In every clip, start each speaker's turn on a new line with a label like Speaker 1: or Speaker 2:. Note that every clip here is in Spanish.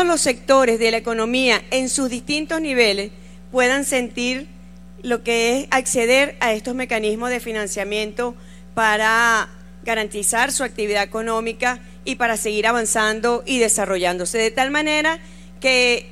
Speaker 1: los sectores de la economía en sus distintos niveles puedan sentir lo que es acceder a estos mecanismos de financiamiento para garantizar su actividad económica y para seguir avanzando y desarrollándose, de tal manera que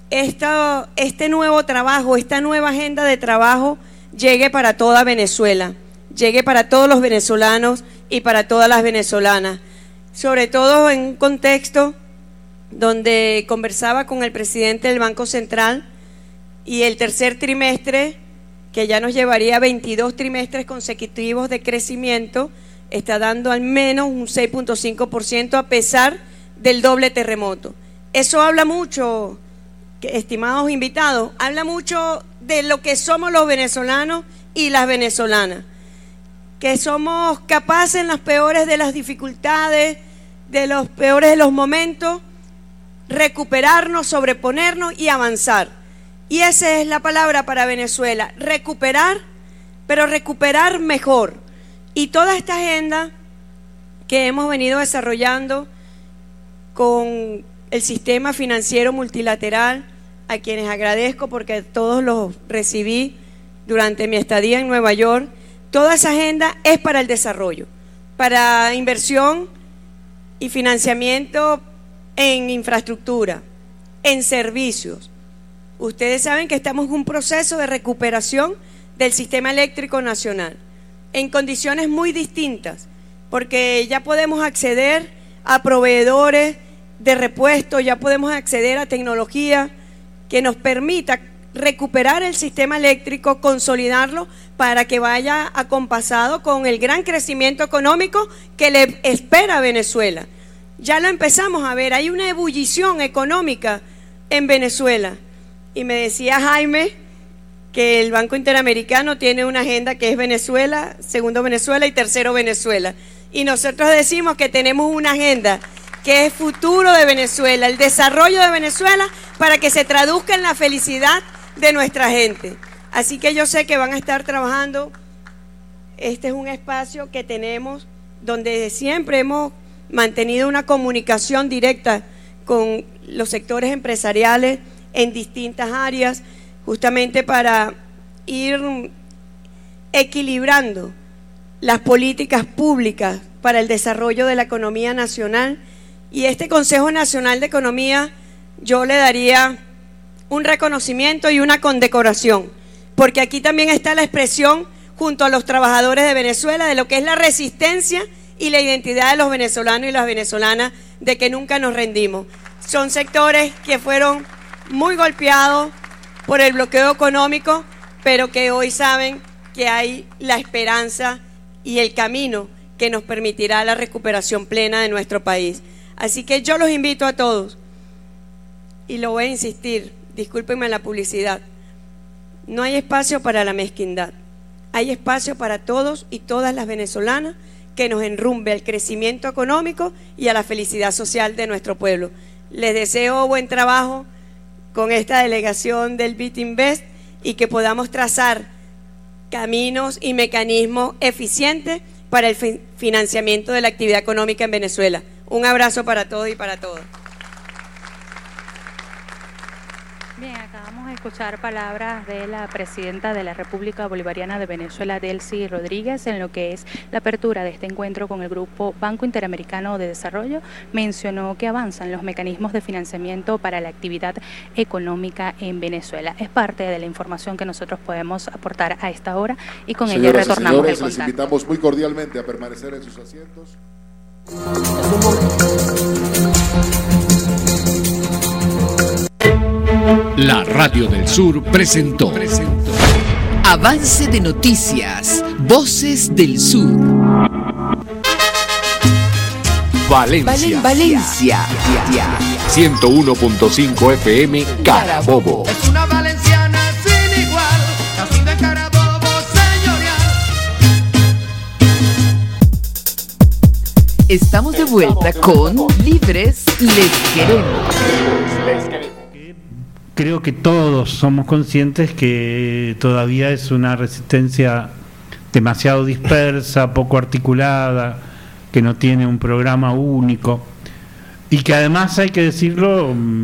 Speaker 1: este nuevo trabajo, esta nueva agenda de trabajo llegue para toda Venezuela, llegue para todos los venezolanos y para todas las venezolanas, sobre todo en un contexto donde conversaba con el presidente del Banco Central y el tercer trimestre, que ya nos llevaría 22 trimestres consecutivos de crecimiento, está dando al menos un 6.5% a pesar del doble terremoto. Eso habla mucho, estimados invitados, habla mucho de lo que somos los venezolanos y las venezolanas, que somos capaces en las peores de las dificultades, de los peores de los momentos, recuperarnos, sobreponernos y avanzar. Y esa es la palabra para Venezuela, recuperar, pero recuperar mejor. Y toda esta agenda que hemos venido desarrollando con el sistema financiero multilateral, a quienes agradezco porque todos los recibí durante mi estadía en Nueva York, toda esa agenda es para el desarrollo, para inversión y financiamiento en infraestructura, en servicios. Ustedes saben que estamos en un proceso de recuperación del sistema eléctrico nacional, en condiciones muy distintas, porque ya podemos acceder a proveedores de repuesto, ya podemos acceder a tecnología que nos permita recuperar el sistema eléctrico, consolidarlo para que vaya acompasado con el gran crecimiento económico que le espera a Venezuela. Ya lo empezamos a ver, hay una ebullición económica en Venezuela. Y me decía Jaime que el Banco Interamericano tiene una agenda que es Venezuela, segundo Venezuela y tercero Venezuela. Y nosotros decimos que tenemos una agenda que es futuro de Venezuela, el desarrollo de Venezuela para que se traduzca en la felicidad de nuestra gente. Así que yo sé que van a estar trabajando. Este es un espacio que tenemos donde siempre hemos mantenido una comunicación directa con los sectores empresariales en distintas áreas, justamente para ir equilibrando las políticas públicas para el desarrollo de la economía nacional. Y este Consejo Nacional de Economía yo le daría un reconocimiento y una condecoración, porque aquí también está la expresión junto a los trabajadores de Venezuela de lo que es la resistencia y la identidad de los venezolanos y las venezolanas, de que nunca nos rendimos. Son sectores que fueron muy golpeados por el bloqueo económico, pero que hoy saben que hay la esperanza y el camino que nos permitirá la recuperación plena de nuestro país. Así que yo los invito a todos, y lo voy a insistir, discúlpenme la publicidad, no hay espacio para la mezquindad, hay espacio para todos y todas las venezolanas que nos enrumbe al crecimiento económico y a la felicidad social de nuestro pueblo. Les deseo buen trabajo con esta delegación del BIT-Invest y que podamos trazar caminos y mecanismos eficientes para el financiamiento de la actividad económica en Venezuela. Un abrazo para todos y para todas.
Speaker 2: Bien, acabamos de escuchar palabras de la presidenta de la República Bolivariana de Venezuela, Delcy Rodríguez, en lo que es la apertura de este encuentro con el Grupo Banco Interamericano de Desarrollo. Mencionó que avanzan los mecanismos de financiamiento para la actividad económica en Venezuela. Es parte de la información que nosotros podemos aportar a esta hora y con ella retornamos al contacto. Les
Speaker 3: invitamos muy cordialmente a permanecer en sus asientos.
Speaker 4: La Radio del Sur presentó
Speaker 5: Avance de Noticias, Voces del Sur. Valencia.
Speaker 4: 101.5 FM Carabobo.
Speaker 6: Es una valenciana sin igual, nacido en Carabobo, señorial.
Speaker 5: Estamos de vuelta con Libres Les Queremos.
Speaker 7: Creo que todos somos conscientes que todavía es una resistencia demasiado dispersa, poco articulada, que no tiene un programa único y que además, hay que decirlo,